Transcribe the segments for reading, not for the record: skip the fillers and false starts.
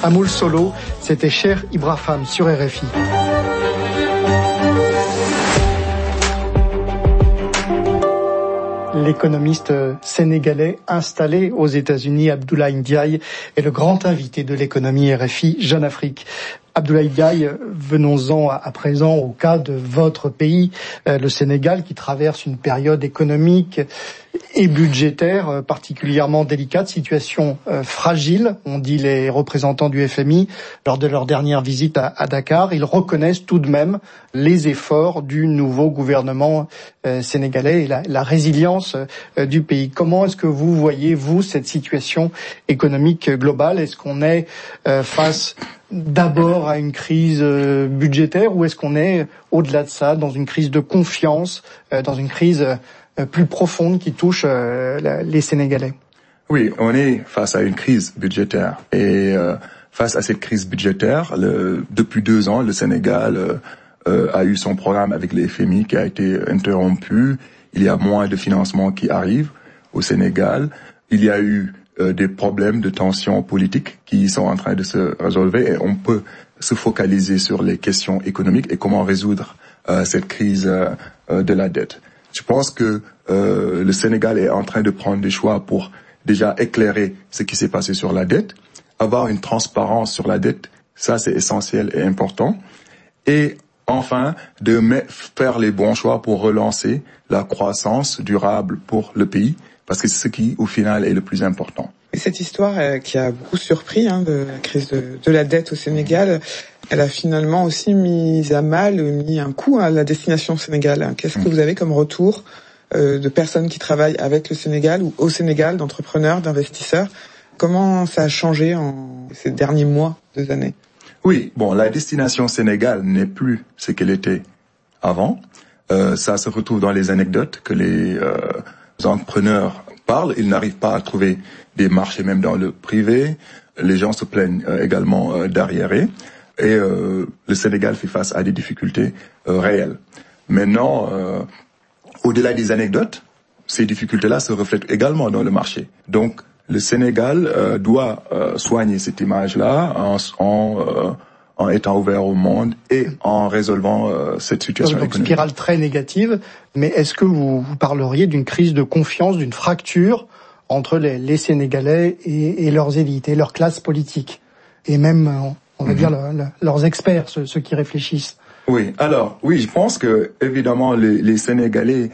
Amoul Solo, c'était Cher Ibrahim sur RFI. L'économiste sénégalais installé aux États-Unis, Abdoulaye Ndiaye, est le grand invité de l'économie RFI Jeune Afrique. Abdoulaye Ndiaye, venons-en à présent au cas de votre pays, le Sénégal, qui traverse une période économique et budgétaire particulièrement délicate, situation fragile, ont dit les représentants du FMI lors de leur dernière visite à Dakar. Ils reconnaissent tout de même les efforts du nouveau gouvernement sénégalais et la résilience du pays. Comment est-ce que vous voyez, vous, cette situation économique globale? Est-ce qu'on est face d'abord à une crise budgétaire ou est-ce qu'on est, au-delà de ça, dans une crise de confiance, dans une crise plus profonde qui touche les Sénégalais? Oui, on est face à une crise budgétaire et face à cette crise budgétaire, depuis 2 ans, le Sénégal a eu son programme avec le FMI qui a été interrompu. Il y a moins de financement qui arrive au Sénégal. Il y a eu des problèmes de tensions politiques qui sont en train de se résolver et on peut se focaliser sur les questions économiques et comment résoudre cette crise de la dette. Je pense que le Sénégal est en train de prendre des choix pour déjà éclairer ce qui s'est passé sur la dette, avoir une transparence sur la dette, ça c'est essentiel et important, et enfin de faire les bons choix pour relancer la croissance durable pour le pays, parce que c'est ce qui, au final, est le plus important. Et cette histoire qui a beaucoup surpris, de la crise de la dette au Sénégal, elle a finalement aussi mis un coup à la destination Sénégal. Qu'est-ce que vous avez comme retour de personnes qui travaillent avec le Sénégal ou au Sénégal, d'entrepreneurs, d'investisseurs? Comment ça a changé en ces derniers mois, 2 années? Oui, la destination Sénégal n'est plus ce qu'elle était avant. Ça se retrouve dans les anecdotes que les entrepreneurs parlent. Ils n'arrivent pas à trouver des marchés même dans le privé. Les gens se plaignent également d'arriérés. Et le Sénégal fait face à des difficultés réelles. Maintenant, au-delà des anecdotes, ces difficultés-là se reflètent également dans le marché. Donc, le Sénégal doit soigner cette image-là en étant ouvert au monde et en résolvant cette situation économique. Donc, spirale très négative, mais est-ce que vous parleriez d'une crise de confiance, d'une fracture entre les Sénégalais et leurs élites, et leur classe politique, et même, on va dire, leurs experts, ceux qui réfléchissent? Oui, je pense que, évidemment, les Sénégalais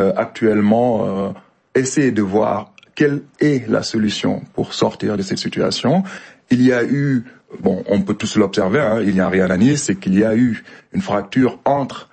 actuellement essaient de voir quelle est la solution pour sortir de cette situation. Il y a eu, on peut tous l'observer, il n'y a rien à nier, c'est qu'il y a eu une fracture entre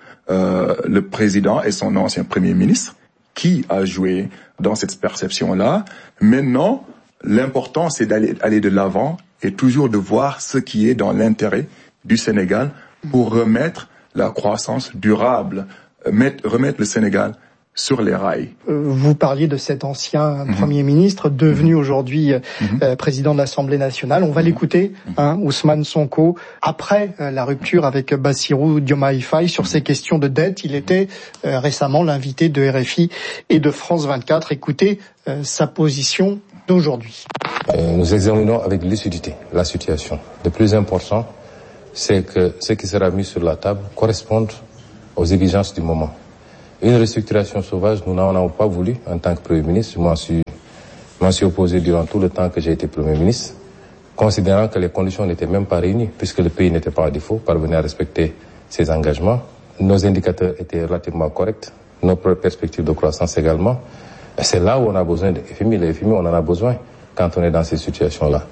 le président et son ancien premier ministre, qui a joué dans cette perception-là. Maintenant, l'important, c'est d'aller de l'avant et toujours de voir ce qui est dans l'intérêt du Sénégal pour remettre la croissance durable, remettre le Sénégal sur les rails. Vous parliez de cet ancien Premier ministre devenu aujourd'hui président de l'Assemblée nationale. On va l'écouter, Ousmane Sonko, après la rupture avec Bassirou Diomaye Faye sur ces questions de dette. Il était récemment l'invité de RFI et de France 24. Écoutez sa position d'aujourd'hui. Nous examinons avec lucidité la situation. Le plus important, c'est que ce qui sera mis sur la table corresponde aux exigences du moment. Une restructuration sauvage, nous n'en avons pas voulu en tant que Premier ministre. Je m'en suis opposé durant tout le temps que j'ai été Premier ministre, considérant que les conditions n'étaient même pas réunies, puisque le pays n'était pas à défaut, parvenait à respecter ses engagements. Nos indicateurs étaient relativement corrects, nos perspectives de croissance également. Et c'est là où on a besoin de FMI. Le FMI, on en a besoin quand on est dans ces situations-là.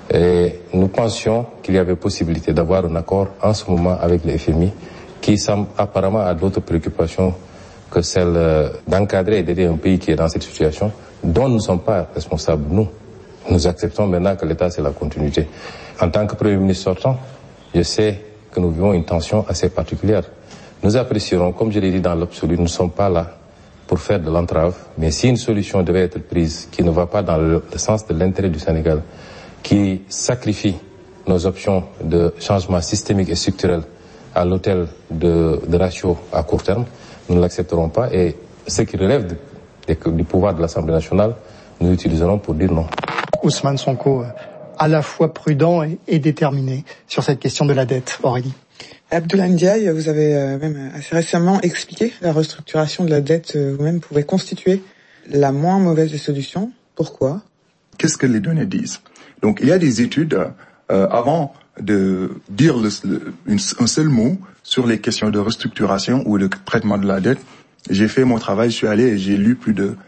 Et nous pensions qu'il y avait possibilité d'avoir un accord en ce moment avec le FMI, qui semble apparemment à d'autres préoccupations que celle d'encadrer et d'aider un pays qui est dans cette situation, dont nous ne sommes pas responsables, nous. Nous acceptons maintenant que l'État, c'est la continuité. En tant que Premier ministre sortant, je sais que nous vivons une tension assez particulière. Nous apprécierons, comme je l'ai dit dans l'absolu, nous ne sommes pas là pour faire de l'entrave, mais si une solution devait être prise qui ne va pas dans le sens de l'intérêt du Sénégal, qui sacrifie nos options de changement systémique et structurel à l'autel de ratios à court terme, nous ne l'accepterons pas, et ce qui relève du pouvoir de l'Assemblée nationale, nous l'utiliserons pour dire non. Ousmane Sonko, à la fois prudent et déterminé sur cette question de la dette. Aurélie. Abdoulaye Ndiaye, vous avez même assez récemment expliqué que la restructuration de la dette vous-même pouvait constituer la moins mauvaise des solutions. Pourquoi ? Qu'est-ce que les données disent ? Donc, il y a des études, avant de dire un seul mot sur les questions de restructuration ou de traitement de la dette, j'ai fait mon travail, je suis allé et j'ai lu plus de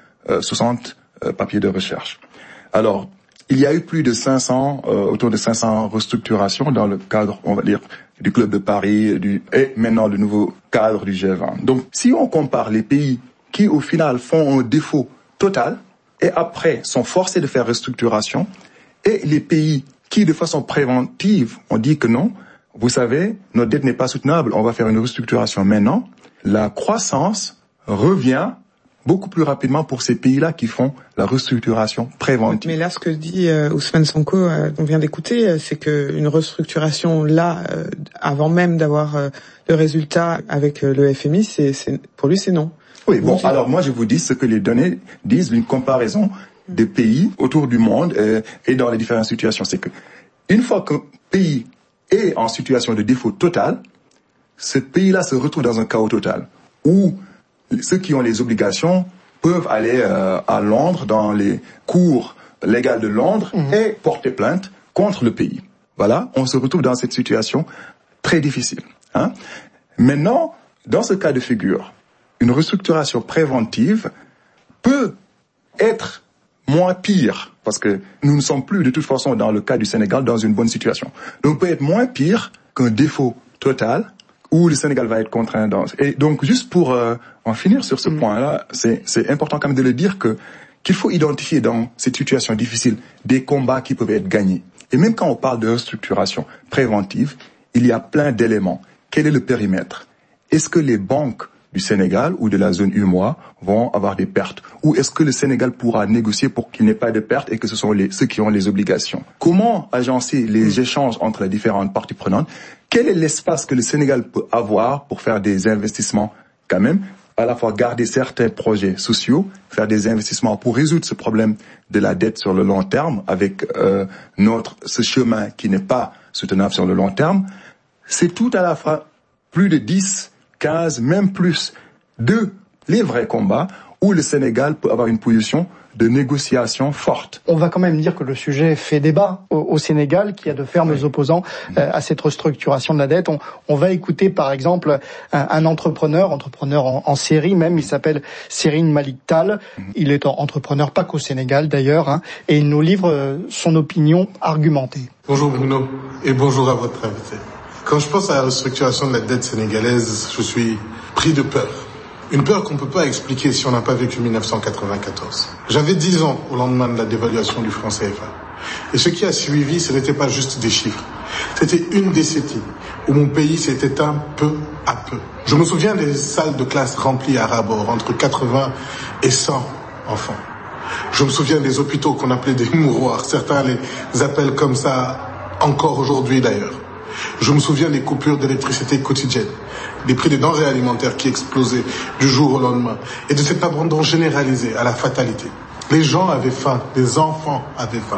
60 papiers de recherche. Alors, il y a eu plus de 500, autour de 500 restructurations dans le cadre, on va dire, du Club de Paris et maintenant le nouveau cadre du G20. Donc, si on compare les pays qui, au final, font un défaut total et après sont forcés de faire restructuration et les pays qui, de façon préventive, ont dit que non, vous savez, notre dette n'est pas soutenable, on va faire une restructuration maintenant, la croissance revient beaucoup plus rapidement pour ces pays-là qui font la restructuration préventive. Mais là, ce que dit Ousmane Sonko, qu'on vient d'écouter, c'est qu'une restructuration là, avant même d'avoir le résultat avec le FMI, pour lui, c'est non. Oui, bon, alors moi je vous dis ce que les données disent, une comparaison des pays autour du monde et dans les différentes situations. C'est que une fois qu'un pays est en situation de défaut total, ce pays-là se retrouve dans un chaos total, où ceux qui ont les obligations peuvent aller à Londres, dans les cours légales de Londres, et porter plainte contre le pays. Voilà, on se retrouve dans cette situation très difficile. Hein. Maintenant, dans ce cas de figure, une restructuration préventive peut être moins pire, parce que nous ne sommes plus de toute façon dans le cas du Sénégal dans une bonne situation. Donc peut être moins pire qu'un défaut total où le Sénégal va être contraint dans. Et donc juste pour en finir sur ce point-là, c'est important quand même de le dire qu'il faut identifier dans cette situation difficile des combats qui peuvent être gagnés. Et même quand on parle de restructuration préventive, il y a plein d'éléments. Quel est le périmètre ? Est-ce que les banques du Sénégal ou de la zone UEMOA vont avoir des pertes? Ou est-ce que le Sénégal pourra négocier pour qu'il n'y ait pas de pertes et que ce sont ceux qui ont les obligations? Comment agencer les échanges entre les différentes parties prenantes? Quel est l'espace que le Sénégal peut avoir pour faire des investissements quand même, à la fois garder certains projets sociaux, faire des investissements pour résoudre ce problème de la dette sur le long terme avec ce chemin qui n'est pas soutenable sur le long terme? C'est tout à la fois plus de 10, 15, même plus de les vrais combats où le Sénégal peut avoir une position de négociation forte. On va quand même dire que le sujet fait débat au Sénégal, qui a de fermes opposants à cette restructuration de la dette. On va écouter par exemple un entrepreneur en série même, il s'appelle Serine Malik Tall. Il est entrepreneur pas qu'au Sénégal d'ailleurs, hein, et il nous livre son opinion argumentée. Bonjour Bruno, et bonjour à votre invité. Quand je pense à la restructuration de la dette sénégalaise, je suis pris de peur. Une peur qu'on ne peut pas expliquer si on n'a pas vécu 1994. J'avais 10 ans au lendemain de la dévaluation du franc CFA. Et ce qui a suivi, ce n'était pas juste des chiffres. C'était une décennie où mon pays s'est éteint peu à peu. Je me souviens des salles de classe remplies à ras-bord, entre 80 et 100 enfants. Je me souviens des hôpitaux qu'on appelait des mouroirs. Certains les appellent comme ça encore aujourd'hui d'ailleurs. Je me souviens des coupures d'électricité quotidiennes, des prix des denrées alimentaires qui explosaient du jour au lendemain, et de cet abandon généralisé à la fatalité. Les gens avaient faim, les enfants avaient faim.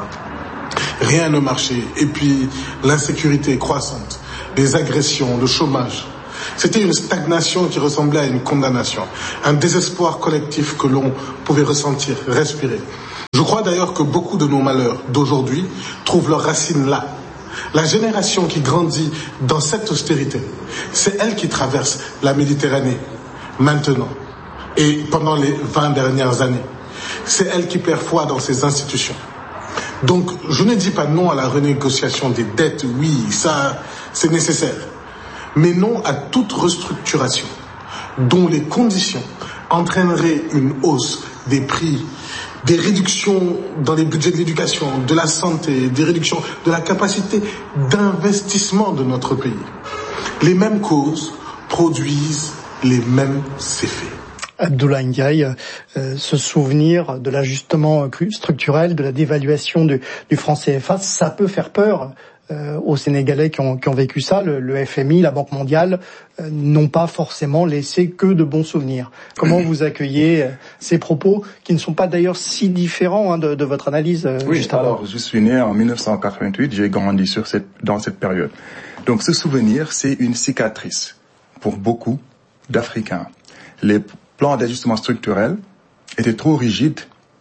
Rien ne marchait, et puis l'insécurité croissante, les agressions, le chômage. C'était une stagnation qui ressemblait à une condamnation, un désespoir collectif que l'on pouvait ressentir, respirer. Je crois d'ailleurs que beaucoup de nos malheurs d'aujourd'hui trouvent leurs racines là. La génération qui grandit dans cette austérité, c'est elle qui traverse la Méditerranée maintenant et pendant les 20 dernières années. C'est elle qui perd foi dans ses institutions. Donc, je ne dis pas non à la renégociation des dettes, oui, ça, c'est nécessaire. Mais non à toute restructuration dont les conditions entraîneraient une hausse des prix, des réductions dans les budgets de l'éducation, de la santé, des réductions de la capacité d'investissement de notre pays. Les mêmes causes produisent les mêmes effets. Abdoulaye Ndiaye, se souvenir de l'ajustement structurel, de la dévaluation du franc CFA, ça peut faire peur aux Sénégalais qui ont vécu ça. Le FMI, la Banque mondiale n'ont pas forcément laissé que de bons souvenirs. Comment vous accueillez ces propos qui ne sont pas d'ailleurs si différents de votre analyse juste avant? Alors je suis né en 1988, j'ai grandi dans cette période. Donc ce souvenir, c'est une cicatrice pour beaucoup d'Africains. Les plans d'ajustement structurel étaient trop rigides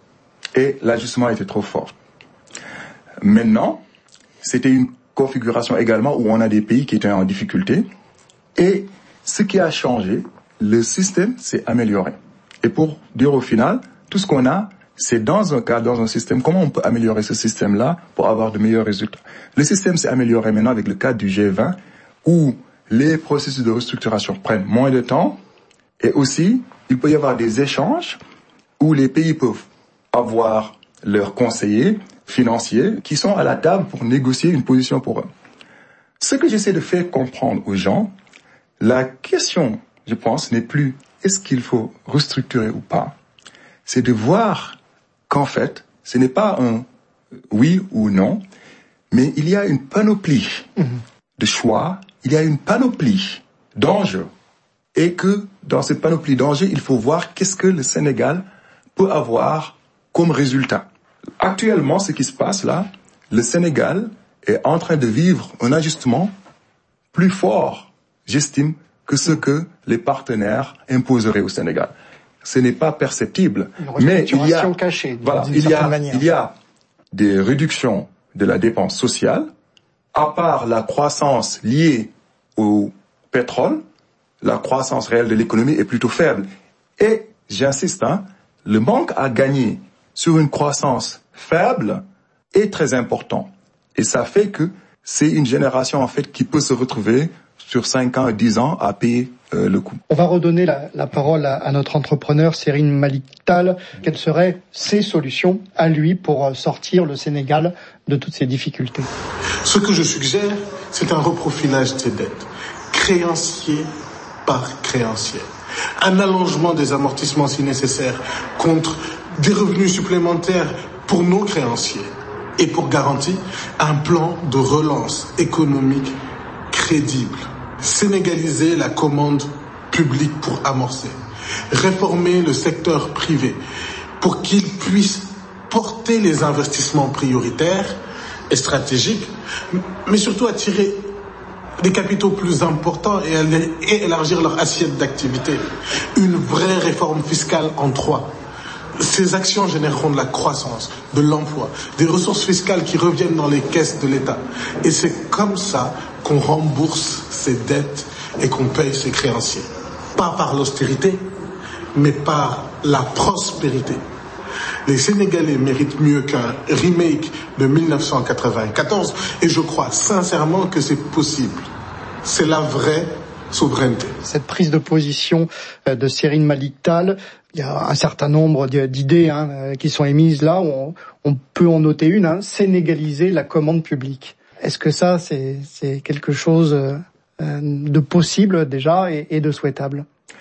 et l'ajustement était trop fort. Maintenant, c'était une configuration également où on a des pays qui étaient en difficulté et ce qui a changé, le système s'est amélioré. Et pour dire au final, tout ce qu'on a, c'est dans un système, comment on peut améliorer ce système-là pour avoir de meilleurs résultats. Le système s'est amélioré maintenant avec le cadre du G20 où les processus de restructuration prennent moins de temps et aussi, il peut y avoir des échanges où les pays peuvent avoir leurs conseillers financiers qui sont à la table pour négocier une position pour eux. Ce que j'essaie de faire comprendre aux gens, la question, je pense, n'est plus est-ce qu'il faut restructurer ou pas, c'est de voir qu'en fait, ce n'est pas un oui ou non, mais il y a une panoplie de choix, il y a une panoplie d'enjeux, et que dans cette panoplie d'enjeux, il faut voir qu'est-ce que le Sénégal peut avoir comme résultat. Actuellement, ce qui se passe là, le Sénégal est en train de vivre un ajustement plus fort, j'estime, que ce que les partenaires imposeraient au Sénégal. Ce n'est pas perceptible, mais il y a, cachée, voilà, il y a des réductions de la dépense sociale, à part la croissance liée au pétrole, la croissance réelle de l'économie est plutôt faible. Et, j'insiste, le manque à gagner sur une croissance faible est très important. Et ça fait que c'est une génération, en fait, qui peut se retrouver sur 5 ans, 10 ans à payer le coût. On va redonner la parole à notre entrepreneur, Serigne Malick Tall. Quelles seraient ses solutions à lui pour sortir le Sénégal de toutes ces difficultés? Ce que je suggère, c'est un reprofilage des dettes, créancier par créancier. Un allongement des amortissements si nécessaire, contre des revenus supplémentaires pour nos créanciers. Et pour garantir un plan de relance économique crédible. Sénégaliser la commande publique pour amorcer. Réformer le secteur privé pour qu'il puisse porter les investissements prioritaires et stratégiques, mais surtout attirer des capitaux plus importants et élargir leur assiette d'activité. Une vraie réforme fiscale en 3. Ces actions généreront de la croissance, de l'emploi, des ressources fiscales qui reviennent dans les caisses de l'État. Et c'est comme ça qu'on rembourse ses dettes et qu'on paye ses créanciers. Pas par l'austérité, mais par la prospérité. Les Sénégalais méritent mieux qu'un remake de 1994 et je crois sincèrement que c'est possible. C'est la vraie souveraineté. Cette prise de position de Serigne Malick Tall, il y a un certain nombre d'idées qui sont émises là. On peut en noter une, sénégaliser la commande publique. Est-ce que ça, c'est quelque chose de possible déjà et de souhaitable?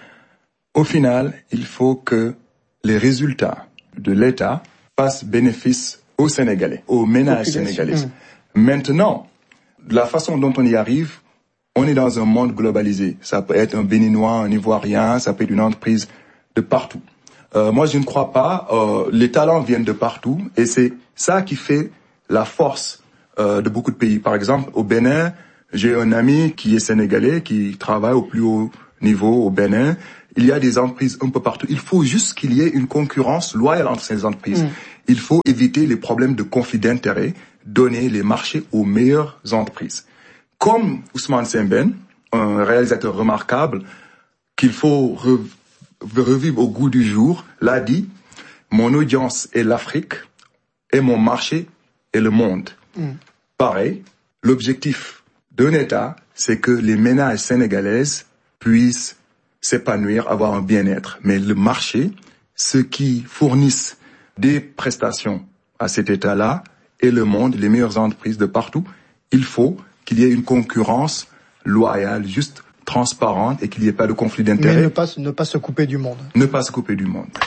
Au final, il faut que les résultats de l'État fassent bénéfice aux Sénégalais, aux ménages sénégalais. Maintenant, la façon dont on y arrive, on est dans un monde globalisé. Ça peut être un Béninois, un Ivoirien, ça peut être une entreprise de partout. Moi, je ne crois pas. Les talents viennent de partout et c'est ça qui fait la force de beaucoup de pays. Par exemple, au Bénin, j'ai un ami qui est sénégalais, qui travaille au plus haut niveau au Bénin. Il y a des entreprises un peu partout. Il faut juste qu'il y ait une concurrence loyale entre ces entreprises. Il faut éviter les problèmes de conflit d'intérêts, donner les marchés aux meilleures entreprises. Comme Ousmane Sembène, un réalisateur remarquable, qu'il faut revivre au goût du jour, l'a dit, mon audience est l'Afrique et mon marché est le monde. Pareil, l'objectif d'un État, c'est que les ménages sénégalaises puissent s'épanouir, avoir un bien-être. Mais le marché, ceux qui fournissent des prestations à cet État-là, et le monde, les meilleures entreprises de partout, il faut qu'il y ait une concurrence loyale, juste, transparente, et qu'il n'y ait pas de conflit d'intérêts. Mais ne pas se couper du monde. Ne pas se couper du monde.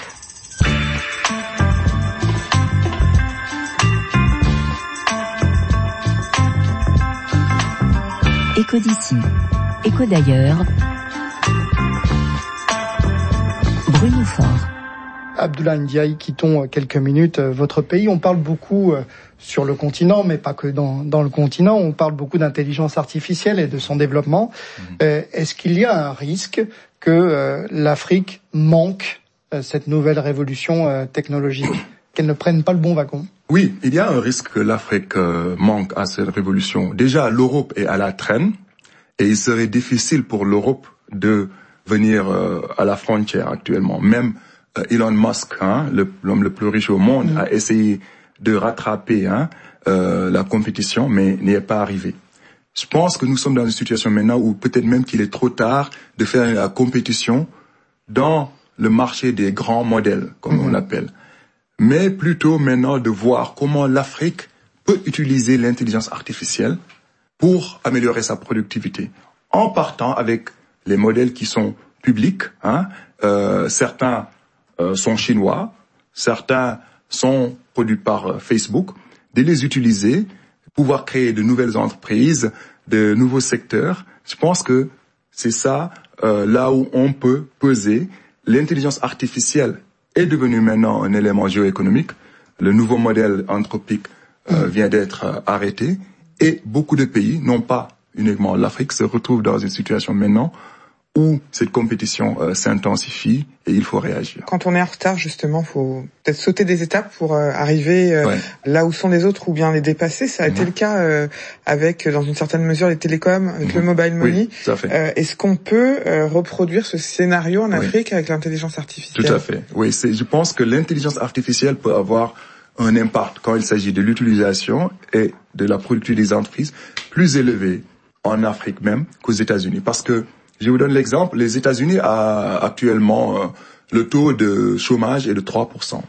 Écho d'ici, écho d'ailleurs. Bruno Faure. Abdoulaye Ndiaye, quittons quelques minutes votre pays. On parle beaucoup sur le continent, mais pas que dans le continent. On parle beaucoup d'intelligence artificielle et de son développement. Est-ce qu'il y a un risque que l'Afrique manque cette nouvelle révolution technologique, qu'elle ne prenne pas le bon wagon? Oui, il y a un risque que l'Afrique manque à cette révolution. Déjà, l'Europe est à la traîne et il serait difficile pour l'Europe de venir à la frontière actuellement. Même Elon Musk, l'homme le plus riche au monde, a essayé de rattraper la compétition, mais n'y est pas arrivé. Je pense que nous sommes dans une situation maintenant où peut-être même qu'il est trop tard de faire la compétition dans le marché des grands modèles, comme on l'appelle. Mais plutôt maintenant de voir comment l'Afrique peut utiliser l'intelligence artificielle pour améliorer sa productivité, en partant avec les modèles qui sont publics. Certains sont chinois, certains sont produits par Facebook, de les utiliser, pouvoir créer de nouvelles entreprises, de nouveaux secteurs. Je pense que c'est ça là où on peut peser. L'intelligence artificielle est devenue maintenant un élément géoéconomique. Le nouveau modèle anthropique vient d'être arrêté et beaucoup de pays, non pas uniquement l'Afrique, se retrouvent dans une situation maintenant où cette compétition s'intensifie et il faut réagir. Quand on est en retard, justement, faut peut-être sauter des étapes pour arriver là où sont les autres ou bien les dépasser. Ça a été le cas avec, dans une certaine mesure, les télécoms, avec le mobile money. Oui, tout à fait. Est-ce qu'on peut reproduire ce scénario en Afrique avec l'intelligence artificielle? Tout à fait. Oui, je pense que l'intelligence artificielle peut avoir un impact quand il s'agit de l'utilisation et de la productivité des entreprises plus élevée en Afrique même qu'aux États-Unis. Parce que je vous donne l'exemple, les États-Unis a actuellement le taux de chômage est de 3%.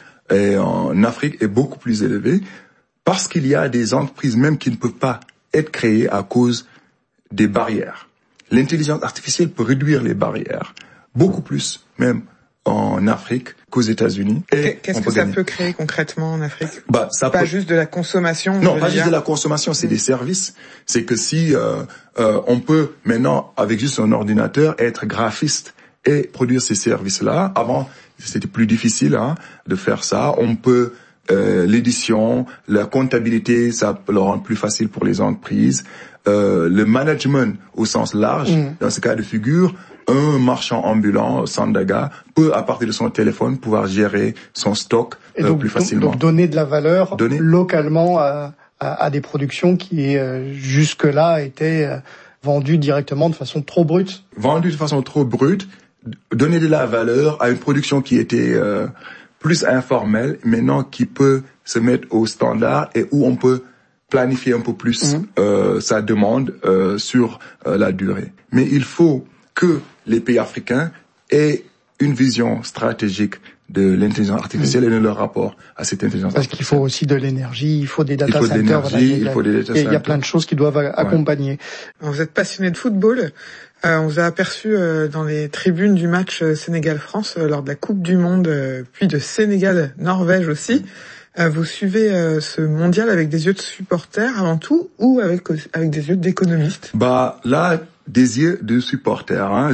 Et en Afrique est beaucoup plus élevé parce qu'il y a des entreprises même qui ne peuvent pas être créées à cause des barrières. L'intelligence artificielle peut réduire les barrières, beaucoup plus même en Afrique qu'aux États-Unis. Qu'est-ce que ça peut créer concrètement en Afrique? Ça pas peut... juste de la consommation. Non, pas juste de la consommation, c'est des services. C'est que si on peut maintenant, avec juste un ordinateur, être graphiste et produire ces services-là. Avant, c'était plus difficile de faire ça. On peut l'édition, la comptabilité, ça peut le rendre plus facile pour les entreprises. Le management au sens large, dans ce cas de figure, un marchand ambulant, Sandaga, peut, à partir de son téléphone, pouvoir gérer son stock plus facilement. Donc donner de la valeur localement à des productions qui jusque-là étaient vendues directement de façon trop brute. Vendues de façon trop brute, donner de la valeur à une production qui était plus informelle, maintenant qui peut se mettre au standard et où on peut planifier un peu plus sa demande sur la durée. Mais il faut que les pays africains aient une vision stratégique de l'intelligence artificielle et de leur rapport à cette intelligence artificielle. Parce qu'il faut aussi de l'énergie, il faut des data centers. Il faut des data centers. Il y a plein de choses qui doivent accompagner. Vous êtes passionné de football. On vous a aperçu dans les tribunes du match Sénégal-France lors de la Coupe du Monde, puis de Sénégal-Norvège aussi. Vous suivez ce mondial avec des yeux de supporters avant tout ou avec des yeux d'économistes? Là, des yeux de supporters.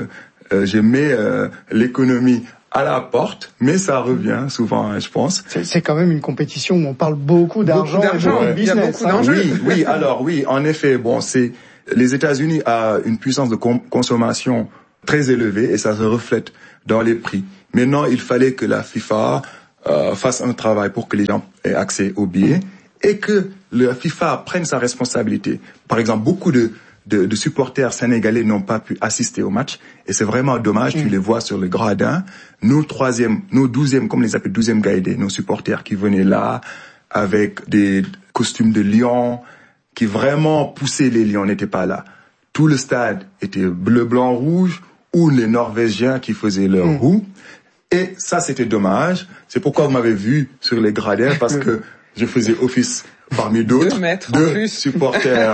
Je mets l'économie à la porte, mais ça revient souvent, je pense. C'est quand même une compétition où on parle beaucoup d'argent et de business. Il y a beaucoup d'enjeux. Oui, en effet, c'est les États-Unis a une puissance de consommation très élevée et ça se reflète dans les prix. Maintenant, il fallait que la FIFA fasse un travail pour que les gens aient accès aux billets et que la FIFA prenne sa responsabilité. Par exemple, beaucoup de supporters sénégalais n'ont pas pu assister au match et c'est vraiment dommage. Tu les vois sur le gradin. Nos 12e, comme les appelle 12e Gaïdé, nos supporters qui venaient là avec des costumes de lion, qui vraiment poussaient les lions, n'étaient pas là. Tout le stade était bleu, blanc, rouge ou les Norvégiens qui faisaient leur roue. Et ça, c'était dommage. C'est pourquoi vous m'avez vu sur les gradins parce que je faisais office parmi d'autres, deux supporters,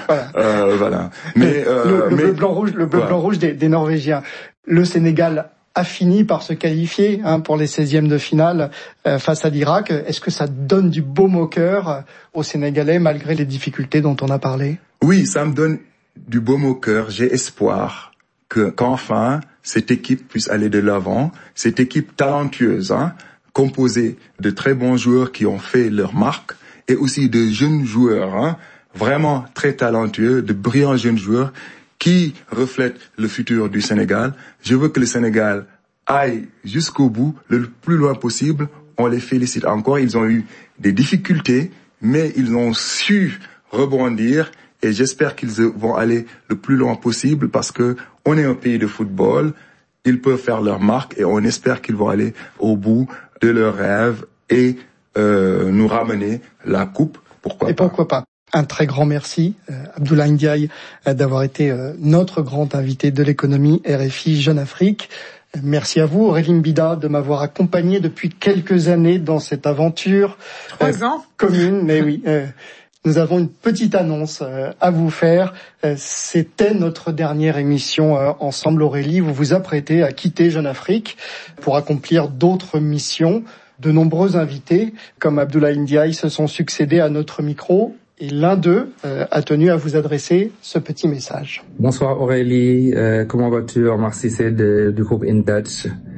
voilà. Mais le bleu blanc rouge des Norvégiens. Le Sénégal a fini par se qualifier pour les 16e de finale face à l'Irak. Est-ce que ça donne du baume au cœur aux Sénégalais malgré les difficultés dont on a parlé? Oui, ça me donne du baume au cœur. J'ai espoir qu'enfin cette équipe puisse aller de l'avant. Cette équipe talentueuse, composée de très bons joueurs qui ont fait leur marque et aussi de jeunes joueurs, vraiment très talentueux, de brillants jeunes joueurs qui reflètent le futur du Sénégal. Je veux que le Sénégal aille jusqu'au bout, le plus loin possible. On les félicite encore. Ils ont eu des difficultés, mais ils ont su rebondir et j'espère qu'ils vont aller le plus loin possible parce que on est un pays de football. Ils peuvent faire leur marque et on espère qu'ils vont aller au bout de leurs rêves et nous ramener la coupe. Pourquoi pas. Un très grand merci, Abdoulaye Ndiaye, d'avoir été notre grand invité de l'économie RFI Jeune Afrique. Merci à vous, Aurélie Mbida, de m'avoir accompagné depuis quelques années dans cette aventure 3 ans commune. Mais oui, nous avons une petite annonce à vous faire. C'était notre dernière émission ensemble, Aurélie. Vous vous apprêtez à quitter Jeune Afrique pour accomplir d'autres missions. De nombreux invités, comme Abdoulaye Ndiaye, se sont succédés à notre micro. Et l'un d'eux a tenu à vous adresser ce petit message. Bonsoir Aurélie, comment vas-tu? Omar Cissé du groupe InTouch.